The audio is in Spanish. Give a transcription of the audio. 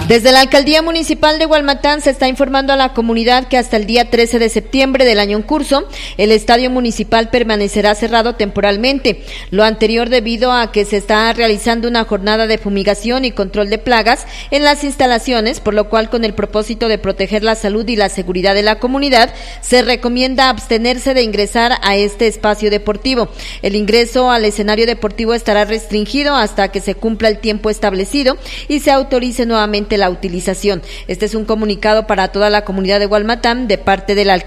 Desde la Alcaldía Municipal de Hualmatán se está informando a la comunidad que hasta el día 13 de septiembre del año en curso, el estadio municipal permanecerá cerrado temporalmente. Lo anterior debido a que se está realizando una jornada de fumigación y control de plagas en las instalaciones, por lo cual, con el propósito de proteger la salud y la seguridad de la comunidad, se recomienda abstenerse de ingresar a este espacio deportivo. El ingreso al escenario deportivo estará restringido hasta que se cumpla el tiempo establecido y se autorice nuevamente la utilización. Este es un comunicado para toda la comunidad de Hualmatán de parte de la alcaldía.